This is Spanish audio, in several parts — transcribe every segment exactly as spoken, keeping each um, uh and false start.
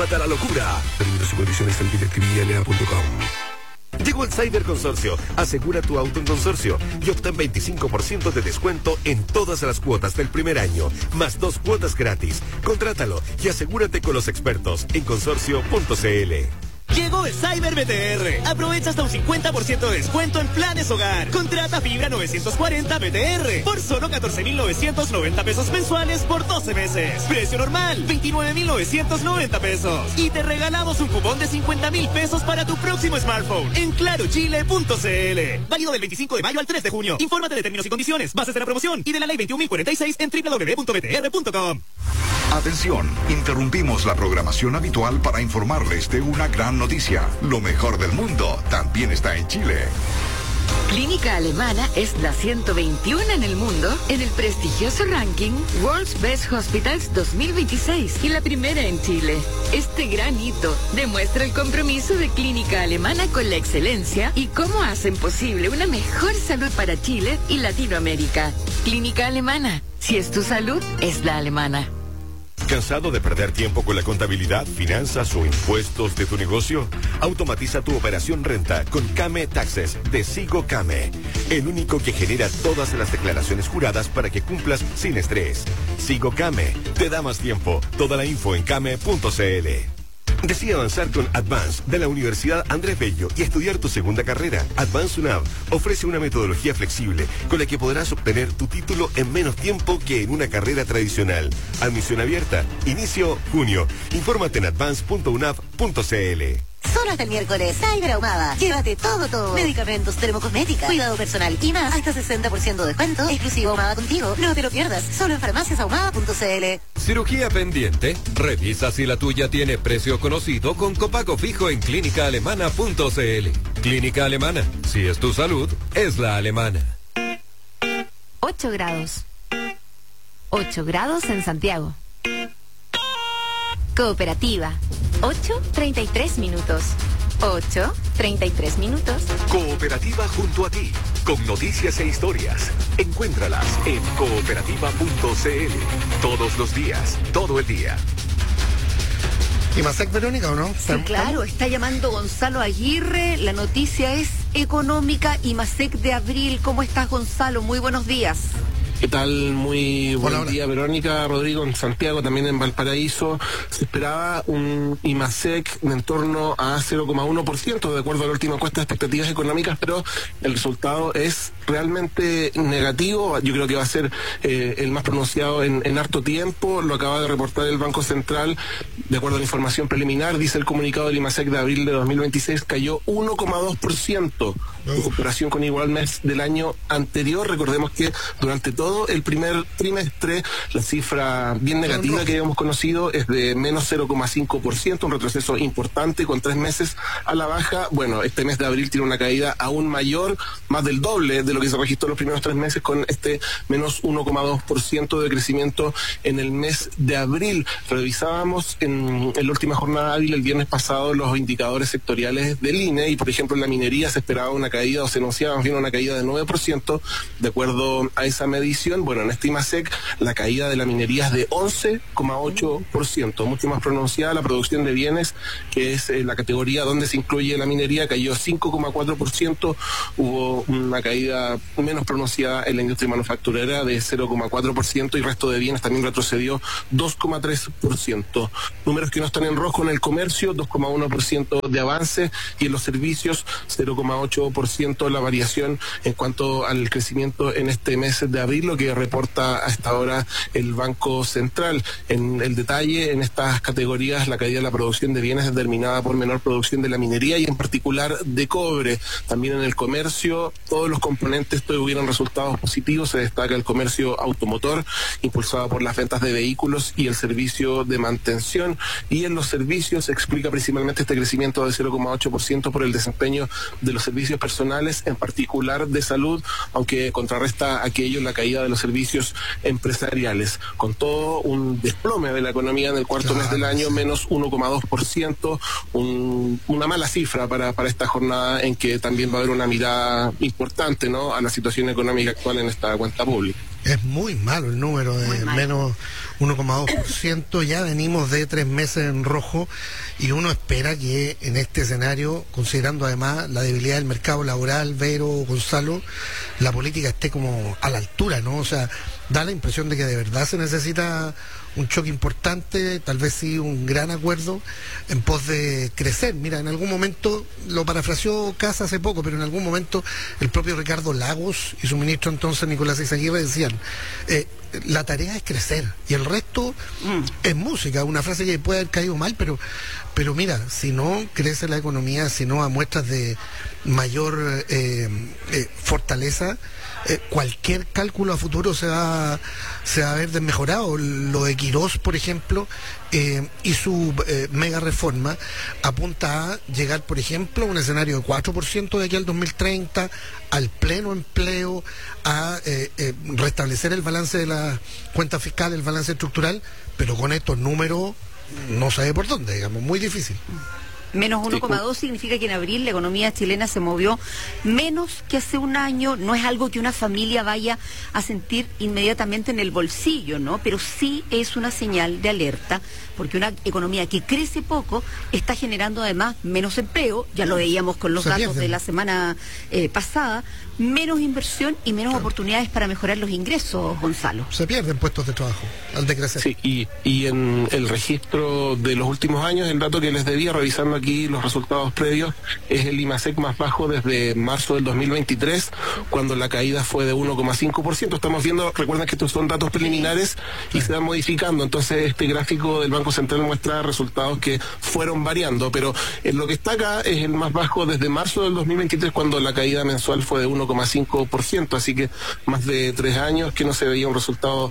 ¡Súmate a la locura! Términos y condiciones en directivia l a punto com. Llegó el Cyber Consorcio. Asegura tu auto en Consorcio y obtén veinticinco por ciento de descuento en todas las cuotas del primer año, más dos cuotas gratis. Contrátalo y asegúrate con los expertos en consorcio punto c l. Llegó el Cyber B T R. Aprovecha hasta un cincuenta por ciento de descuento en planes hogar. Contrata fibra novecientos cuarenta B T R por solo catorce mil novecientos noventa pesos mensuales por doce meses. Precio normal, veintinueve mil novecientos noventa pesos. Y te regalamos un cupón de cincuenta mil pesos para tu próximo smartphone en claro chile punto c l. Válido del veinticinco de mayo al tres de junio. Infórmate de términos y condiciones, bases de la promoción y de la ley veintiún mil cuarenta y seis en doble u doble u doble u punto b t r punto com. Atención, interrumpimos la programación habitual para informarles de una gran noticia. Lo mejor del mundo también está en Chile. Clínica Alemana es la ciento veintiuno en el mundo en el prestigioso ranking World's Best Hospitals dos mil veintiséis y la primera en Chile. Este gran hito demuestra el compromiso de Clínica Alemana con la excelencia y cómo hacen posible una mejor salud para Chile y Latinoamérica. Clínica Alemana, si es tu salud, es la alemana. ¿Cansado de perder tiempo con la contabilidad, finanzas o impuestos de tu negocio? Automatiza tu operación renta con Came Taxes de Sigo Came, el único que genera todas las declaraciones juradas para que cumplas sin estrés. Sigo Came te da más tiempo. Toda la info en came punto c l. Decide avanzar con Advance de la Universidad Andrés Bello y estudiar tu segunda carrera. Advance UNAV ofrece una metodología flexible con la que podrás obtener tu título en menos tiempo que en una carrera tradicional. Admisión abierta. Inicio junio. Infórmate en advance punto u n a v punto c l. Solo hasta el miércoles, Cyber Ahumada. Llévate todo, todo. Medicamentos, termocosmética, cuidado personal y más. Hasta sesenta por ciento de descuento. Exclusivo Ahumada contigo. No te lo pierdas. Solo en farmacias ahumada punto c l. Cirugía pendiente. Revisa si la tuya tiene precio conocido con copago fijo en clínica alemana punto c l. Clínica Alemana. Si es tu salud, es la alemana. ocho grados. ocho grados en Santiago. Cooperativa. ocho treinta y tres minutos. ocho treinta y tres minutos. Cooperativa junto a ti, con noticias e historias. Encuéntralas en cooperativa punto c l. Todos los días, todo el día. ¿IMASEC, Verónica, o no? Sí, claro, está llamando Gonzalo Aguirre. La noticia es económica. IMASEC de abril. ¿Cómo estás, Gonzalo? Muy buenos días. ¿Qué tal? Muy buen hola, día, hola. Verónica, Rodrigo, en Santiago, también en Valparaíso. Se esperaba un IMASEC en torno a cero coma uno por ciento, de acuerdo a la última encuesta de expectativas económicas, pero el resultado es realmente negativo. Yo creo que va a ser eh, el más pronunciado en, en harto tiempo. Lo acaba de reportar el Banco Central. De acuerdo a la información preliminar, dice el comunicado del IMASEC de abril de dos mil veintiséis, cayó uno coma dos por ciento en comparación con igual mes del año anterior. Recordemos que durante todo el primer trimestre la cifra bien negativa que habíamos conocido es de menos cero coma cinco por ciento, un retroceso importante con tres meses a la baja. Bueno, este mes de abril tiene una caída aún mayor, más del doble de lo que se registró los primeros tres meses, con este menos uno coma dos por ciento de crecimiento en el mes de abril. Revisábamos en, en la última jornada hábil el viernes pasado los indicadores sectoriales del I N E y, por ejemplo, en la minería se esperaba una caída, o se anunciaba más bien una caída de nueve por ciento de acuerdo a esa medición. Bueno, en este IMASEC la caída de la minería es de once coma ocho por ciento, mucho más pronunciada. La producción de bienes, que es eh, la categoría donde se incluye la minería, cayó cinco coma cuatro por ciento. Hubo una caída menos pronunciada en la industria manufacturera de cero coma cuatro por ciento y el resto de bienes también retrocedió dos coma tres por ciento. Números que no están en rojo en el comercio, dos coma uno por ciento de avance, y en los servicios cero coma ocho por ciento la variación en cuanto al crecimiento en este mes de abril, lo que reporta hasta ahora el Banco Central. En el detalle, en estas categorías, la caída de la producción de bienes es determinada por menor producción de la minería y en particular de cobre. También en el comercio, todos los componentes tuvieron resultados positivos. Se destaca el comercio automotor, impulsado por las ventas de vehículos y el servicio de mantención. Y en los servicios se explica principalmente este crecimiento de cero coma ocho por ciento por el desempeño de los servicios personales, en particular de salud, aunque contrarresta aquello la caída de los servicios empresariales. Con todo, un desplome de la economía en el cuarto claro. mes del año, menos uno coma dos por ciento, un, una mala cifra para, para esta jornada en que también va a haber una mirada importante, ¿no?, a la situación económica actual en esta cuenta pública. Es muy malo el número de menos uno coma dos por ciento, ya venimos de tres meses en rojo y uno espera que en este escenario, considerando además la debilidad del mercado laboral, Vero, Gonzalo, la política esté como a la altura, ¿no? O sea, da la impresión de que de verdad se necesita un choque importante, tal vez sí un gran acuerdo en pos de crecer. Mira, en algún momento, lo parafraseó Casa hace poco, pero en algún momento el propio Ricardo Lagos y su ministro entonces Nicolás Izaguirre decían, eh, la tarea es crecer y el resto mm. es música, una frase que puede haber caído mal, pero, pero mira, si no crece la economía, si no a muestras de mayor eh, eh, fortaleza, eh, cualquier cálculo a futuro se va, se va a ver desmejorado. Lo de Quirós, por ejemplo, eh, y su eh, mega reforma apunta a llegar, por ejemplo, a un escenario de cuatro por ciento de aquí al dos mil treinta, al pleno empleo, a eh, eh, restablecer el balance de la cuenta fiscal, el balance estructural, pero con estos números no sabe por dónde, digamos, muy difícil. Menos uno coma dos significa que en abril la economía chilena se movió menos que hace un año. No es algo que una familia vaya a sentir inmediatamente en el bolsillo, ¿no? Pero sí es una señal de alerta, porque una economía que crece poco está generando además menos empleo, ya lo veíamos con los se datos pierden. de la semana eh, pasada, menos inversión y menos claro. oportunidades para mejorar los ingresos, Gonzalo. Se pierden puestos de trabajo al decrecer. Sí, y, y en el registro de los últimos años, el dato que les debía, revisando aquí los resultados previos, es el IMASEC más bajo desde marzo del dos mil veintitrés, cuando la caída fue de uno coma cinco por ciento. Estamos viendo, recuerden que estos son datos preliminares y se van modificando, entonces este gráfico del Banco Central muestra resultados que fueron variando, pero en lo que está acá es el más bajo desde marzo del dos mil veintitrés, cuando la caída mensual fue de uno coma cinco por ciento, así que más de tres años que no se veía un resultado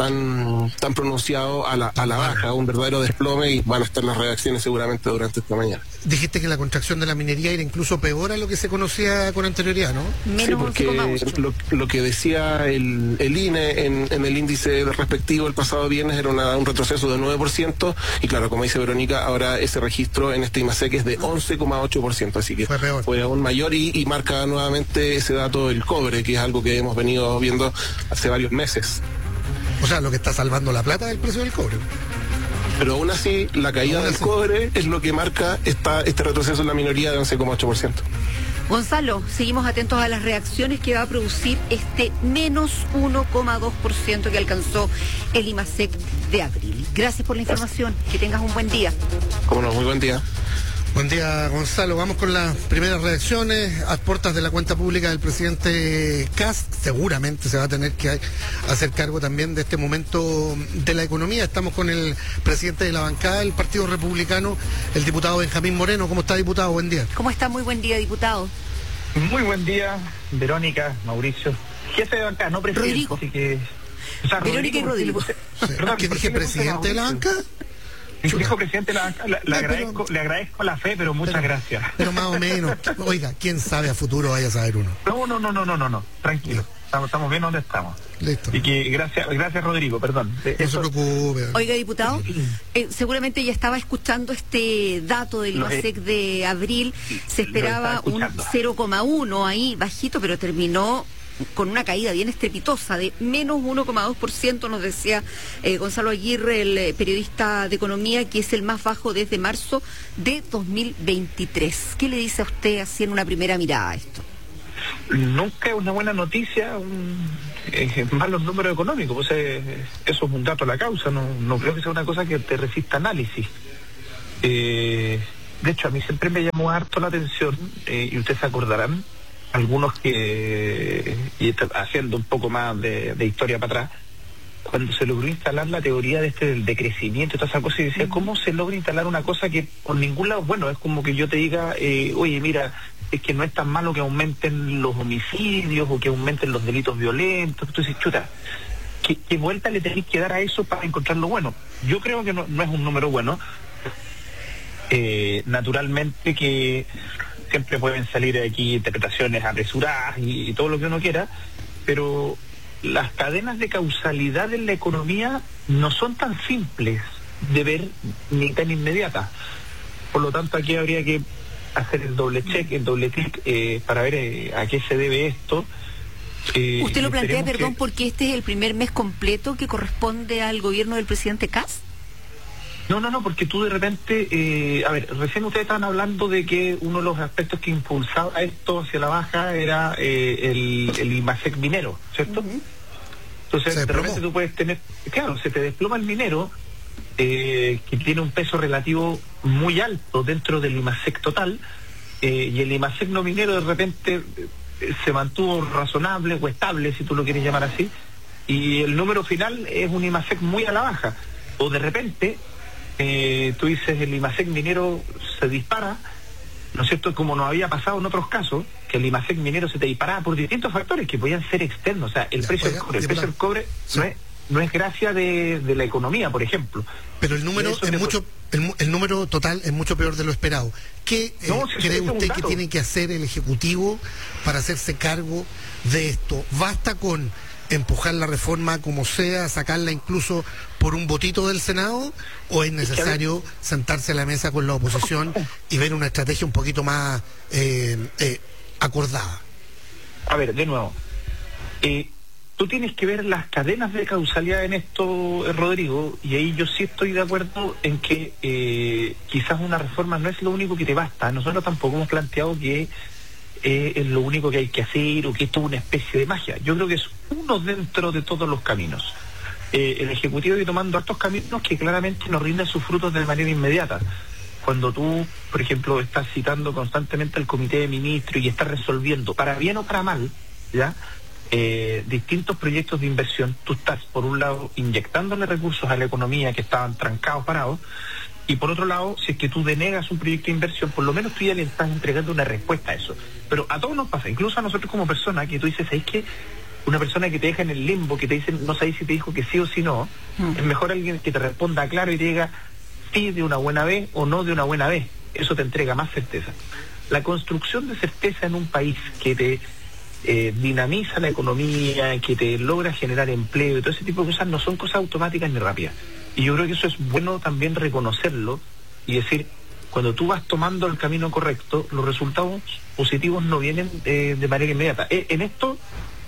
tan tan pronunciado a la, a la baja, un verdadero desplome, y van a estar las reacciones seguramente durante esta mañana. Dijiste que la contracción de la minería era incluso peor a lo que se conocía con anterioridad, ¿no? Sí, porque lo, lo que decía el, el I N E en, en el índice respectivo el pasado viernes era una, un retroceso de nueve por ciento, y claro, como dice Verónica, ahora ese registro en este IMASEC es de once coma ocho por ciento, así que fue, peor. fue aún mayor, y, y marca nuevamente ese dato del cobre, que es algo que hemos venido viendo hace varios meses. O sea, lo que está salvando la plata es el precio del cobre. Pero aún así, la caída aún del así. cobre es lo que marca esta, este retroceso en la minoría de once coma ocho por ciento. Gonzalo, seguimos atentos a las reacciones que va a producir este menos uno coma dos por ciento que alcanzó el IMASEC de abril. Gracias por la información. Que tengas un buen día. Cómo no, muy buen día. Buen día, Gonzalo. Vamos con las primeras reacciones a puertas de la cuenta pública del presidente Kast. Seguramente se va a tener que hacer cargo también de este momento de la economía. Estamos con el presidente de la bancada del Partido Republicano, el diputado Benjamín Moreno. ¿Cómo está, diputado? Buen día. ¿Cómo está? Muy buen día, diputado. Muy buen día, Verónica, Mauricio. Jefe de bancada, no presidente. Rodrigo. Así que, o sea, Verónica Rodrigo, y Rodrigo. Sí. Perdón, ¿qué dije, presidente de la bancada? Dijo presidente de la banca, le, le, agradezco, pero, le agradezco la fe, pero muchas pero, gracias. Pero más o menos, oiga, quién sabe a futuro vaya a saber uno. No, no, no, no, no, no, no. Tranquilo. Estamos, estamos bien donde estamos. Listo. Y que gracias, gracias Rodrigo, perdón. No Eso... se preocupe. Oiga, diputado, eh, seguramente ya estaba escuchando este dato del IMASEC de abril. Se esperaba un cero coma uno ahí, bajito, pero terminó con una caída bien estrepitosa de menos uno coma dos por ciento, nos decía eh, Gonzalo Aguirre, el eh, periodista de economía, que es el más bajo desde marzo de dos mil veintitrés. ¿Qué le dice a usted así en una primera mirada a esto? Nunca es una buena noticia un, eh, malos números económicos, pues, eh, eso es un dato a la causa, no, no creo que sea una cosa que te resista análisis. Eh, de hecho, a mí siempre me llamó harto la atención, eh, y ustedes se acordarán, algunos que, y haciendo un poco más de, de historia para atrás, cuando se logró instalar la teoría de este del decrecimiento y toda esa cosa, y decía, ¿cómo se logra instalar una cosa que por ningún lado, bueno, es como que yo te diga, eh, oye, mira, es que no es tan malo que aumenten los homicidios o que aumenten los delitos violentos? Entonces, chuta, ¿qué, qué vuelta le tenéis que dar a eso para encontrar lo bueno? Yo creo que no, no es un número bueno. Eh, naturalmente que siempre pueden salir aquí interpretaciones apresuradas y, y todo lo que uno quiera, pero las cadenas de causalidad en la economía no son tan simples de ver ni tan inmediatas. Por lo tanto, aquí habría que hacer el doble check, el doble clic, eh, para ver eh, a qué se debe esto. Eh, ¿Usted lo plantea, perdón, que... porque este es el primer mes completo que corresponde al gobierno del presidente Kast? No, no, no, porque tú de repente, eh, a ver, recién ustedes estaban hablando de que uno de los aspectos que impulsaba esto hacia la baja era eh, el, el IMASEC minero, ¿cierto? Uh-huh. Entonces, de repente tú puedes tener, claro, se te desploma el minero, eh, que tiene un peso relativo muy alto dentro del IMASEC total, eh, y el IMASEC no minero de repente eh, se mantuvo razonable o estable, si tú lo quieres llamar así, y el número final es un IMASEC muy a la baja. O de repente, eh, tú dices, el IMASEC minero se dispara, ¿no es cierto? Como nos había pasado en otros casos, que el IMASEC minero se te disparaba por distintos factores que podían ser externos. O sea, el ya, precio del cobre, el precio del cobre sí. no es no es gracia de, de la economía, por ejemplo. Pero el número es mucho el, el número total es mucho peor de lo esperado. ¿Qué eh, no, si cree usted que tiene que hacer el Ejecutivo para hacerse cargo de esto? ¿Basta con empujar la reforma como sea, sacarla incluso por un votito del Senado, o es necesario sentarse a la mesa con la oposición y ver una estrategia un poquito más eh, eh, acordada? A ver, de nuevo, eh, tú tienes que ver las cadenas de causalidad en esto, Rodrigo, y ahí yo sí estoy de acuerdo en que eh, quizás una reforma no es lo único que te basta. Nosotros tampoco hemos planteado que eh, es lo único que hay que hacer o que esto es una especie de magia. Yo creo que es uno dentro de todos los caminos. Eh, el Ejecutivo está tomando estos caminos que claramente nos rinden sus frutos de manera inmediata. Cuando tú, por ejemplo, estás citando constantemente al Comité de Ministros y estás resolviendo, para bien o para mal, ¿ya?, Eh, distintos proyectos de inversión, tú estás por un lado inyectándole recursos a la economía que estaban trancados, parados, y por otro lado, si es que tú denegas un proyecto de inversión, por lo menos tú ya le estás entregando una respuesta a eso. Pero a todos nos pasa, incluso a nosotros como personas, que tú dices, ¿sabes qué? Una persona que te deja en el limbo, que te dice, no sabes si te dijo que sí o si no, mm. es mejor alguien que te responda claro y te diga sí de una buena vez o no de una buena vez. Eso te entrega más certeza. La construcción de certeza en un país que te Eh, dinamiza la economía, que te logra generar empleo y todo ese tipo de cosas, no son cosas automáticas ni rápidas. Y yo creo que eso es bueno también reconocerlo y decir, cuando tú vas tomando el camino correcto, los resultados positivos no vienen eh, de manera inmediata. Eh, en esto,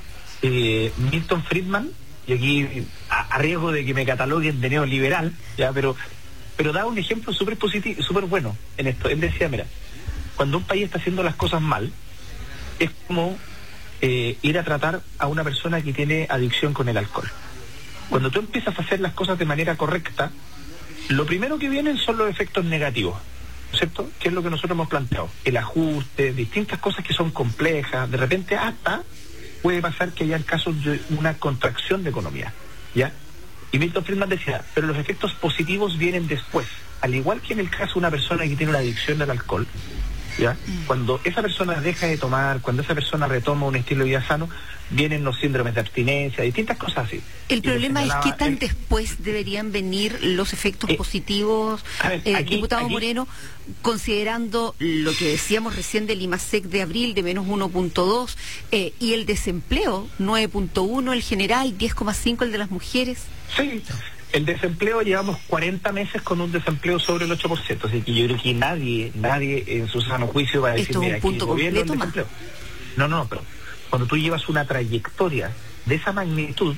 eh, Milton Friedman, y aquí a, a riesgo de que me cataloguen de neoliberal, ya, pero pero da un ejemplo súper positivo, súper bueno en esto. Él decía, mira, cuando un país está haciendo las cosas mal, es como Eh, ir a tratar a una persona que tiene adicción con el alcohol. Cuando tú empiezas a hacer las cosas de manera correcta, lo primero que vienen son los efectos negativos, ¿cierto? Que es lo que nosotros hemos planteado, el ajuste, distintas cosas que son complejas, de repente hasta puede pasar que haya casos de una contracción de economía, ¿ya? Y Milton Friedman decía, pero los efectos positivos vienen después, al igual que en el caso de una persona que tiene una adicción al alcohol, ¿ya? Cuando esa persona deja de tomar, cuando esa persona retoma un estilo de vida sano, vienen los síndromes de abstinencia, distintas cosas así. El problema es qué tan el... después deberían venir los efectos eh, positivos, ver, eh, aquí, diputado aquí... Moreno, considerando lo que decíamos recién del IMASEC de abril de menos uno punto dos eh, y el desempleo nueve punto uno, el general diez coma cinco, el de las mujeres. Sí. El desempleo, llevamos cuarenta meses con un desempleo sobre el ocho por ciento, así que yo creo que nadie, nadie en su sano juicio va a decir, mira, aquí el gobierno el desempleo. No, no, pero cuando tú llevas una trayectoria de esa magnitud,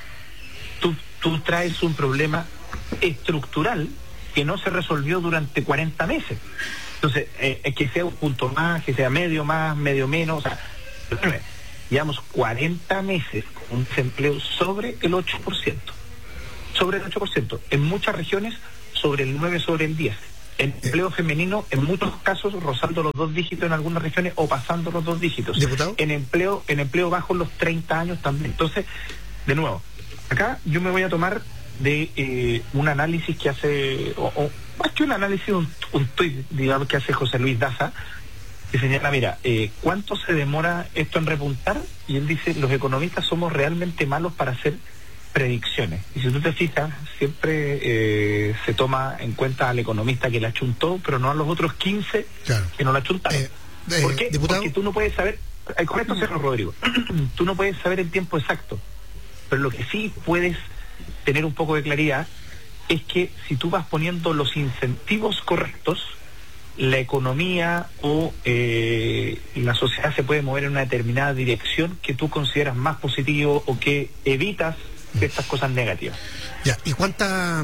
tú, tú traes un problema estructural que no se resolvió durante cuarenta meses. Entonces, eh, que sea un punto más, que sea medio más, medio menos, o sea, llevamos cuarenta meses con un desempleo sobre el ocho por ciento. Sobre el ocho por ciento, en muchas regiones sobre el nueve sobre el diez. El empleo femenino en muchos casos rozando los dos dígitos en algunas regiones o pasando los dos dígitos. ¿Diputado? En empleo, en empleo bajo los treinta años también. Entonces, de nuevo, acá yo me voy a tomar de eh, un análisis que hace, o, o más que un análisis, un, un tuit, digamos, que hace José Luis Daza, que señala, mira, eh, ¿cuánto se demora esto en repuntar? Y él dice, los economistas somos realmente malos para hacer predicciones. Y si tú te fijas, siempre eh, se toma en cuenta al economista que la chuntó, pero no a los otros quince claro. que no la chuntaron. Eh, eh, ¿Por qué? ¿Diputado? Porque tú no puedes saber, eh, con esto cierro, Rodrigo, tú no puedes saber el tiempo exacto, pero lo que sí puedes tener un poco de claridad es que si tú vas poniendo los incentivos correctos, la economía o eh, la sociedad se puede mover en una determinada dirección que tú consideras más positivo o que evitas estas cosas negativas. Ya, ¿y cuánta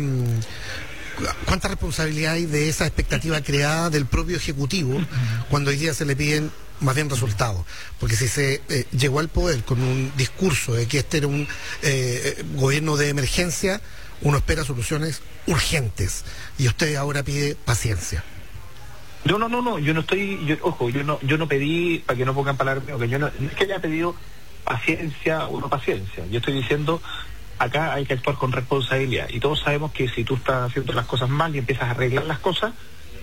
cuánta responsabilidad hay de esa expectativa creada del propio Ejecutivo cuando hoy día se le piden más bien resultados? Porque si se eh, llegó al poder con un discurso de que este era un eh, gobierno de emergencia, uno espera soluciones urgentes y usted ahora pide paciencia. No, no, no, no, yo no estoy, yo, ojo, yo no yo no pedí, para que no pongan palabras, que yo no, no es que haya pedido paciencia o no paciencia, yo estoy diciendo, acá hay que actuar con responsabilidad, y todos sabemos que si tú estás haciendo las cosas mal y empiezas a arreglar las cosas,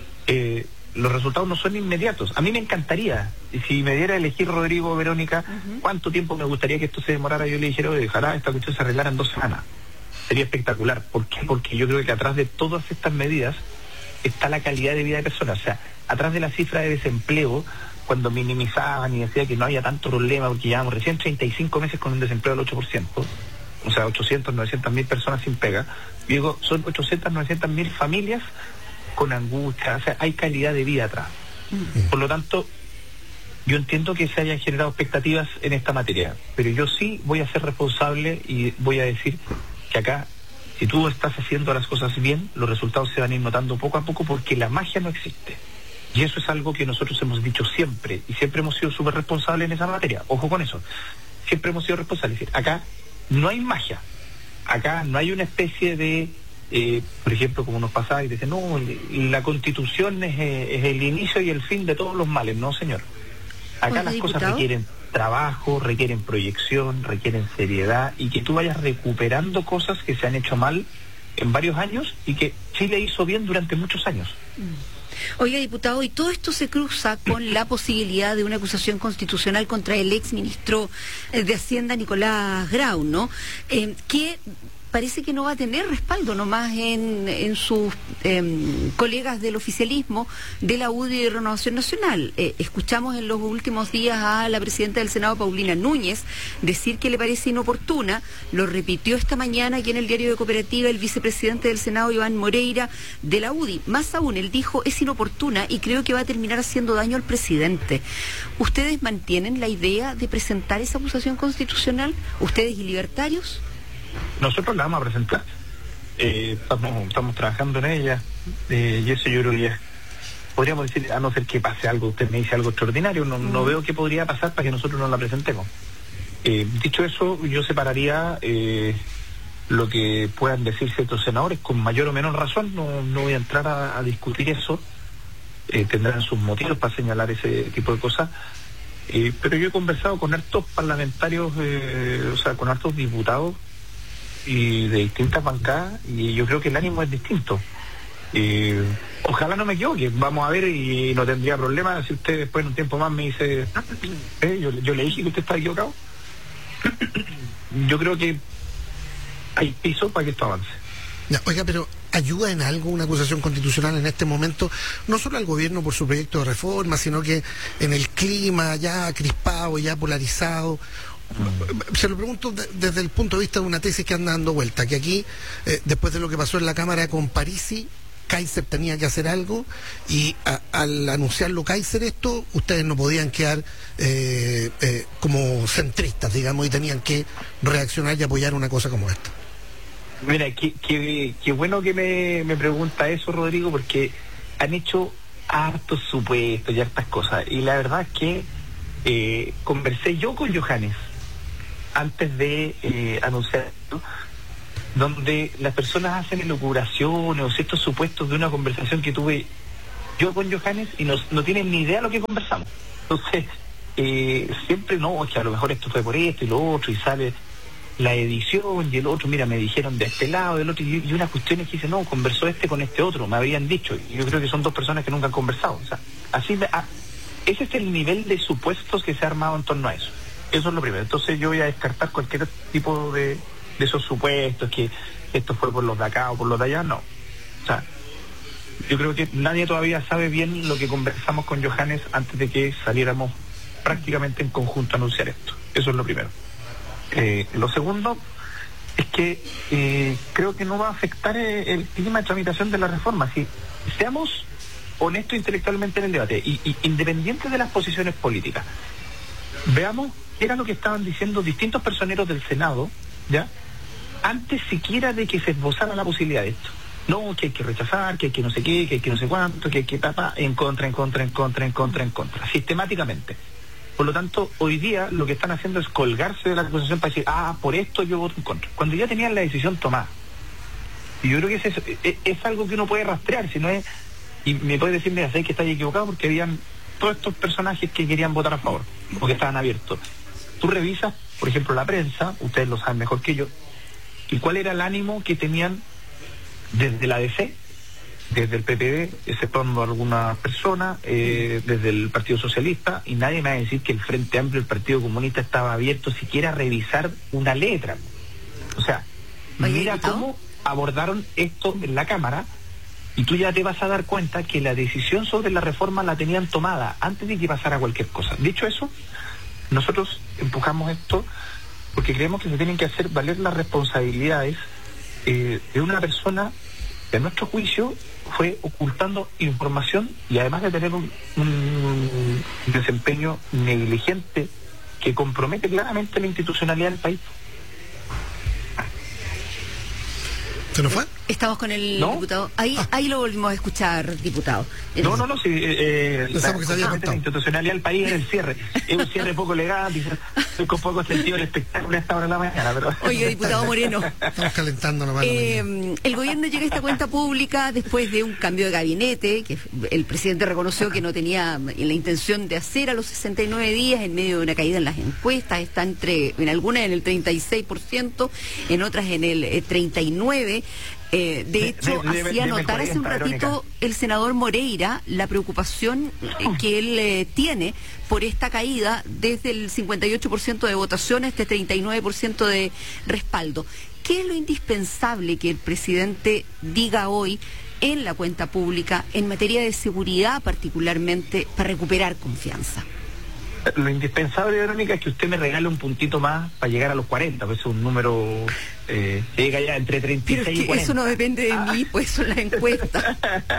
eh, los resultados no son inmediatos. A mí me encantaría, y si me diera a elegir Rodrigo o Verónica, uh-huh. cuánto tiempo me gustaría que esto se demorara, yo le dijera, ojalá esta cuestión se arreglara en dos semanas. Sería espectacular. ¿Por qué? Porque yo creo que atrás de todas estas medidas está la calidad de vida de personas. O sea, atrás de la cifra de desempleo, cuando minimizaban y decía que no había tanto problema, porque llevamos recién treinta y cinco meses con un desempleo del ocho por ciento, o sea, ochocientas, novecientas mil personas sin pega, y digo, son ochocientas, novecientas mil familias con angustia, o sea, hay calidad de vida atrás. Por lo tanto, yo entiendo que se hayan generado expectativas en esta materia, pero yo sí voy a ser responsable y voy a decir que acá, si tú estás haciendo las cosas bien, los resultados se van a ir notando poco a poco, porque la magia no existe. Y eso es algo que nosotros hemos dicho siempre, y siempre hemos sido súper responsables en esa materia. Ojo con eso. Siempre hemos sido responsables. Es decir, acá no hay magia. Acá no hay una especie de, eh, por ejemplo, como nos pasaba y dicen, no, la Constitución es, eh, es el inicio y el fin de todos los males. No, señor. Acá las cosas requieren trabajo, requieren proyección, requieren seriedad, y que tú vayas recuperando cosas que se han hecho mal en varios años y que Chile hizo bien durante muchos años. Oiga, diputado, y todo esto se cruza con la posibilidad de una acusación constitucional contra el ex ministro de Hacienda, Nicolás Grau, ¿no? Eh, que parece que no va a tener respaldo nomás en, en sus eh, colegas del oficialismo de la U D I y Renovación Nacional. Eh, escuchamos en los últimos días a la presidenta del Senado, Paulina Núñez, decir que le parece inoportuna. Lo repitió esta mañana aquí en el Diario de Cooperativa el vicepresidente del Senado, Iván Moreira, de la U D I. Más aún, él dijo, es inoportuna y creo que va a terminar haciendo daño al presidente. ¿Ustedes mantienen la idea de presentar esa acusación constitucional? ¿Ustedes y libertarios? Nosotros la vamos a presentar, eh, estamos, estamos trabajando en ella, eh, y eso yo creo que ya podríamos decir, a no ser que pase algo, usted me dice algo extraordinario, no, no veo qué podría pasar para que nosotros no la presentemos. Eh, dicho eso, yo separaría eh, lo que puedan decir ciertos senadores con mayor o menor razón, no, no voy a entrar a, a discutir eso, eh, tendrán sus motivos para señalar ese tipo de cosas, eh, pero yo he conversado con hartos parlamentarios, eh, o sea, con hartos diputados y de distintas bancadas, y yo creo que el ánimo es distinto. Eh, ojalá no me equivoque, vamos a ver, y no tendría problema si usted después en un tiempo más me dice, eh, yo, yo le dije que usted está equivocado. Yo creo que hay piso para que esto avance. Ya, oiga, pero ¿ayuda en algo una acusación constitucional en este momento? No solo al gobierno por su proyecto de reforma, sino que en el clima ya crispado, ya polarizado. Se lo pregunto de, desde el punto de vista de una tesis que anda dando vuelta, que aquí, eh, después de lo que pasó en la Cámara con Parisi, Kaiser tenía que hacer algo, y a, al anunciarlo Kaiser esto, ustedes no podían quedar eh, eh, como centristas, digamos, y tenían que reaccionar y apoyar una cosa como esta. Mira, qué, qué, qué bueno que me, me pregunta eso, Rodrigo, porque han hecho hartos supuestos y hartas cosas, y la verdad es que eh, conversé yo con Johannes antes de eh, anunciar esto, donde las personas hacen elucubraciones o ciertos supuestos de una conversación que tuve yo con Johannes y no, no tienen ni idea de lo que conversamos. Entonces, eh, siempre no, es que a lo mejor esto fue por esto y lo otro, y sale la edición y el otro, mira, me dijeron de este lado, del otro, y, y unas cuestiones que dicen, no, conversó este con este otro, me habían dicho, y yo creo que son dos personas que nunca han conversado. O sea, así, ah, ese es el nivel de supuestos que se ha armado en torno a eso. Eso es lo primero. Entonces yo voy a descartar cualquier tipo de, de esos supuestos, que esto fue por los de acá o por los de allá, no. O sea, yo creo que nadie todavía sabe bien lo que conversamos con Johannes antes de que saliéramos prácticamente en conjunto a anunciar esto. Eso es lo primero. Eh, lo segundo es que eh, creo que no va a afectar el, el clima de tramitación de la reforma. Si seamos honesto intelectualmente en el debate, y, y independiente de las posiciones políticas. Veamos qué era lo que estaban diciendo distintos personeros del Senado, ¿ya? Antes siquiera de que se esbozara la posibilidad de esto. No, que hay que rechazar, que hay que no sé qué, que hay que no sé cuánto, que hay que tapar, en contra, en contra, en contra, en contra, en contra, sistemáticamente. Por lo tanto, hoy día lo que están haciendo es colgarse de la acusación para decir, ah, por esto yo voto en contra, cuando ya tenían la decisión tomada. Y yo creo que es, eso, es, es algo que uno puede rastrear, si no es, y me puede decir, mira, sé que estáis equivocado porque habían todos estos personajes que querían votar a favor, porque estaban abiertos. Tú revisas, por ejemplo, la prensa, ustedes lo saben mejor que yo, y cuál era el ánimo que tenían desde la D C, desde el P P D, exceptuando algunas personas, eh, desde el Partido Socialista, y nadie me va a decir que el Frente Amplio, el Partido Comunista, estaba abierto siquiera a revisar una letra. O sea, Oye, mira ¿no? cómo abordaron esto en la Cámara, y tú ya te vas a dar cuenta que la decisión sobre la reforma la tenían tomada antes de que pasara cualquier cosa. Dicho eso, nosotros empujamos esto porque creemos que se tienen que hacer valer las responsabilidades eh, de una persona que a nuestro juicio fue ocultando información y además de tener un, un desempeño negligente que compromete claramente la institucionalidad del país. ¿Se nos fue? Estamos con el ¿No? diputado. Ahí ah. ahí lo volvimos a escuchar, diputado. No, no, no, sí, eh, la, que se había la institucionalidad del país es el cierre. Es un cierre poco legal, dice, estoy con poco sentido el espectáculo a esta hora de la mañana. Pero... Oye, diputado Moreno. Estamos calentando nomás. Eh, el gobierno llega a esta cuenta pública después de un cambio de gabinete, que el presidente reconoció que no tenía la intención de hacer a los sesenta y nueve días, en medio de una caída en las encuestas. Está entre, en algunas en el treinta y seis por ciento, en otras en el eh, treinta y nueve por ciento. Eh, de hecho, de, de, hacía de, notar hace un ratito Verónica. El senador Moreira la preocupación eh, que él eh, tiene por esta caída desde el cincuenta y ocho por ciento de votación a este treinta y nueve por ciento de respaldo. ¿Qué es lo indispensable que el presidente diga hoy en la cuenta pública en materia de seguridad, particularmente para recuperar confianza? Lo indispensable, Verónica, es que usted me regale un puntito más para llegar a los cuarenta, pues es un número eh, que llega ya entre treinta y seis Pero es que y cuarenta. Eso no depende de ah. mí, pues son las encuestas.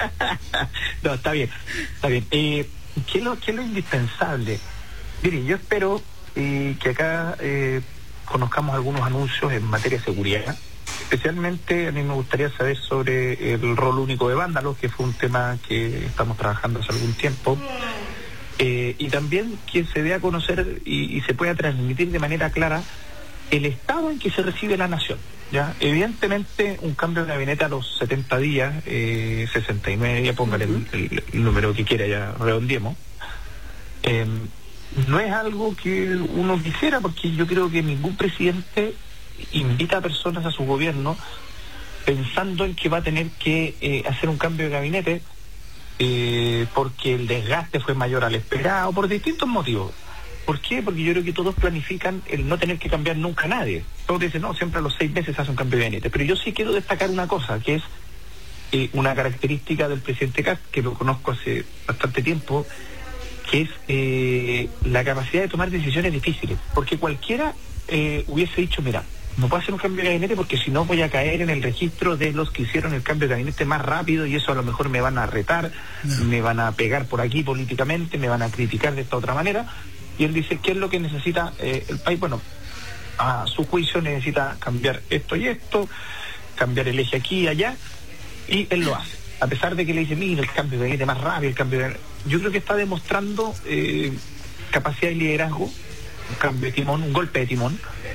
No, está bien, está bien. Eh, ¿qué, es lo, ¿Qué es lo indispensable? Mire, yo espero eh, que acá eh, conozcamos algunos anuncios en materia de seguridad. Especialmente a mí me gustaría saber sobre el rol único de vándalos, que fue un tema que estamos trabajando hace algún tiempo. Eh, y también que se dé a conocer y, y se pueda transmitir de manera clara el estado en que se recibe la nación. ¿Ya? Evidentemente un cambio de gabinete a los setenta días, eh, sesenta y nueve días, póngale el, el, el número que quiera, ya redondeemos, eh, no es algo que uno quisiera, porque yo creo que ningún presidente invita a personas a su gobierno pensando en que va a tener que eh, hacer un cambio de gabinete Eh, porque el desgaste fue mayor al esperado, por distintos motivos. ¿Por qué? Porque yo creo que todos planifican el no tener que cambiar nunca a nadie. Todos dicen, no, siempre a los seis meses hace un cambio de gabinete. Pero yo sí quiero destacar una cosa, que es eh, una característica del presidente Kast, que lo conozco hace bastante tiempo, que es eh, la capacidad de tomar decisiones difíciles. Porque cualquiera eh, hubiese dicho, mira, no puedo hacer un cambio de gabinete porque si no voy a caer en el registro de los que hicieron el cambio de gabinete más rápido y eso a lo mejor me van a retar, no. me van a pegar por aquí políticamente, me van a criticar de esta otra manera. Y él dice, ¿qué es lo que necesita eh, el país? Bueno, a su juicio necesita cambiar esto y esto, cambiar el eje aquí y allá, y él lo hace. A pesar de que le dice, mira, el cambio de gabinete más rápido, el cambio de... Yo creo que está demostrando eh, capacidad de liderazgo, un cambio de timón, un golpe de timón,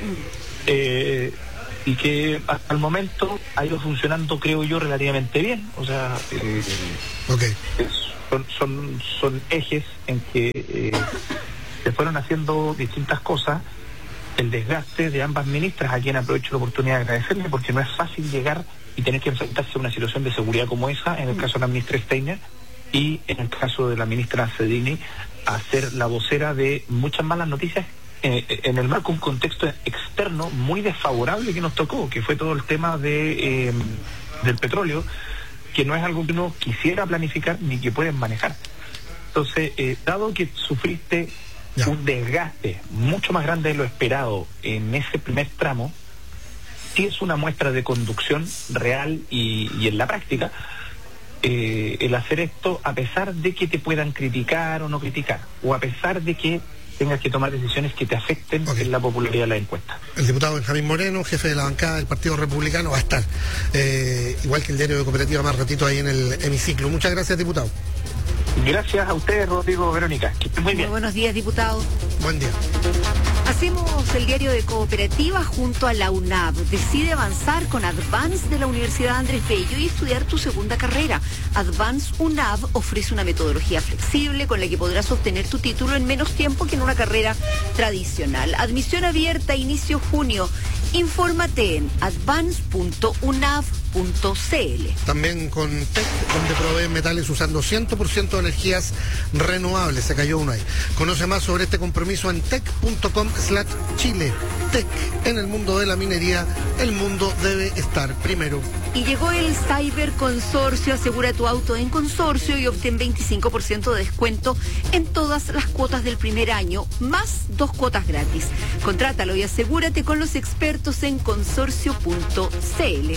Eh, y que hasta el momento ha ido funcionando, creo yo, relativamente bien. O sea, eh, okay. es, son, son son ejes en que eh, se fueron haciendo distintas cosas. El desgaste de ambas ministras, a quien aprovecho la oportunidad de agradecerle, porque no es fácil llegar y tener que enfrentarse a una situación de seguridad como esa, en el caso de la ministra Steiner y en el caso de la ministra Cedini, a ser la vocera de muchas malas noticias en el marco de un contexto externo muy desfavorable que nos tocó, que fue todo el tema de eh, del petróleo, que no es algo que uno quisiera planificar ni que pueden manejar. Entonces, eh, dado que sufriste ya. un desgaste mucho más grande de lo esperado en ese primer tramo, sí es una muestra de conducción real y, y en la práctica, eh, el hacer esto a pesar de que te puedan criticar o no criticar, o a pesar de que tengas que tomar decisiones que te afecten okay. en la popularidad de la encuesta. El diputado Benjamín Moreno, jefe de la bancada del Partido Republicano, va a estar, eh, igual que el diario de Cooperativa, más ratito ahí en el hemiciclo. Muchas gracias, diputado. Gracias a ustedes, Rodrigo, Verónica. Que estén muy bien. Muy buenos días, diputado. Buen día. Hacemos el diario de Cooperativa junto a la U N A V. Decide avanzar con Advance de la Universidad Andrés Bello y estudiar tu segunda carrera. Advance U N A V ofrece una metodología flexible con la que podrás obtener tu título en menos tiempo que en una carrera tradicional. Admisión abierta, inicio junio. Infórmate en advance punto unav punto cl. También con T E C, donde proveen metales usando cien por ciento de energías renovables. Se cayó uno ahí. Conoce más sobre este compromiso en tec punto com slash chile. T E C, en el mundo de la minería, el mundo debe estar primero. Y llegó el Cyber Consorcio. Asegura tu auto en Consorcio y obtén veinticinco por ciento de descuento en todas las cuotas del primer año, más dos cuotas gratis. Contrátalo y asegúrate con los expertos en consorcio punto cl.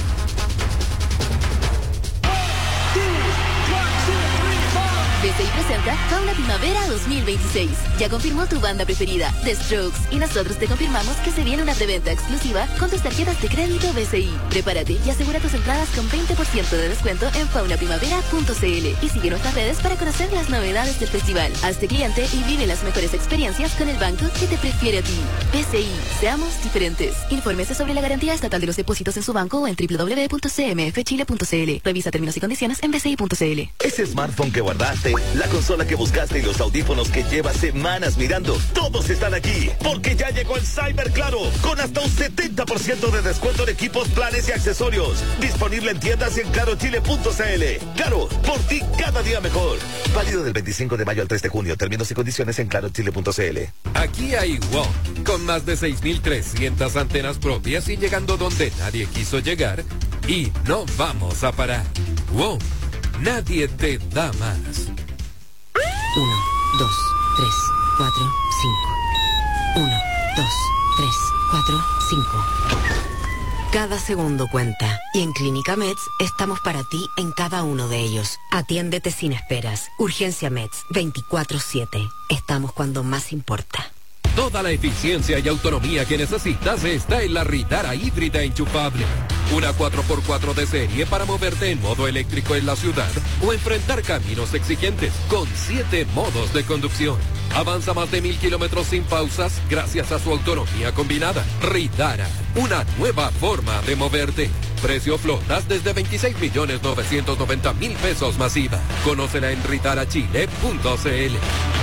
B C I presenta Fauna Primavera dos mil veintiséis. Ya confirmó tu banda preferida, The Strokes, y nosotros te confirmamos que se viene una preventa exclusiva con tus tarjetas de crédito B C I. Prepárate y asegura tus entradas con veinte por ciento de descuento en fauna primavera punto cl y sigue nuestras redes para conocer las novedades del festival. Hazte cliente y vive las mejores experiencias con el banco que te prefiere a ti. B C I, seamos diferentes. Infórmese sobre la garantía estatal de los depósitos en su banco o en doble u doble u doble u punto c m f chile punto c l. Revisa términos y condiciones en b c i punto c l. Ese smartphone que guardaste, la consola que buscaste y los audífonos que llevas semanas mirando, todos están aquí, porque ya llegó el Cyber Claro, con hasta un setenta por ciento de descuento en equipos, planes y accesorios. Disponible en tiendas y en claro chile punto c l. Claro, por ti cada día mejor. Válido del veinticinco de mayo al tres de junio. Términos y condiciones en claro chile punto c l. Aquí hay WOM, con más de seis mil trescientas antenas propias y llegando donde nadie quiso llegar, y no vamos a parar. WOM, nadie te da más. Uno, dos, tres, cuatro, cinco. Uno, dos, tres, cuatro, cinco. Cada segundo cuenta. Y en Clínica Meds estamos para ti en cada uno de ellos. Atiéndete sin esperas. Urgencia Meds, veinticuatro siete. Estamos cuando más importa. Toda la eficiencia y autonomía que necesitas está en la Ritara híbrida enchufable. Una cuatro por cuatro de serie para moverte en modo eléctrico en la ciudad o enfrentar caminos exigentes con siete modos de conducción. Avanza más de mil kilómetros sin pausas gracias a su autonomía combinada. Ritara, una nueva forma de moverte. Precio flotas desde veintiséis millones novecientos noventa mil pesos masiva. Conócela en ritara chile punto c l.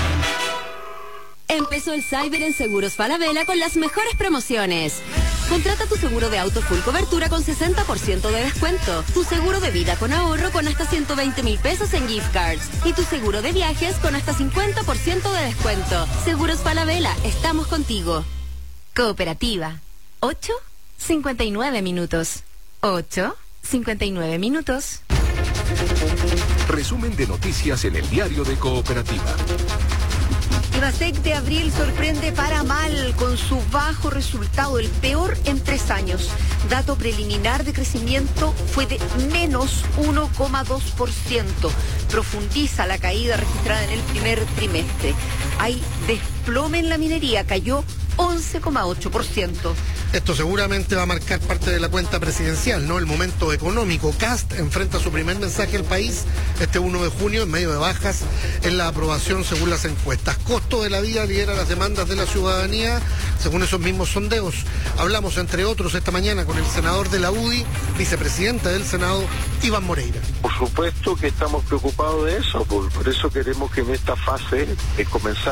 Empezó el Cyber en Seguros Falabella con las mejores promociones. Contrata tu seguro de auto full cobertura con sesenta por ciento de descuento, tu seguro de vida con ahorro con hasta ciento veinte mil pesos en gift cards y tu seguro de viajes con hasta cincuenta por ciento de descuento. Seguros Falabella, estamos contigo. Cooperativa. ocho cincuenta y nueve minutos. ocho cincuenta y nueve minutos. Resumen de noticias en el diario de Cooperativa. IMASEC de abril sorprende para mal con su bajo resultado, el peor en tres años. Dato preliminar de crecimiento fue de menos uno coma dos por ciento. Profundiza la caída registrada en el primer trimestre. Hay desplome en la minería, cayó once coma ocho por ciento. Esto seguramente va a marcar parte de la cuenta presidencial, ¿no? El momento económico. Cast enfrenta su primer mensaje al país este uno de junio en medio de bajas en la aprobación según las encuestas. Costo de la vida lidera las demandas de la ciudadanía según esos mismos sondeos. Hablamos, entre otros, esta mañana con el senador de la U D I, vicepresidente del Senado, Iván Moreira. Por supuesto que estamos preocupados de eso, por, por eso queremos que en esta fase de comenzar